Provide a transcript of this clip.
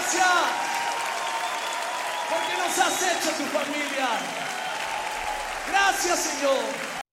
Gracias, porque nos has hecho tu familia. Gracias, Señor.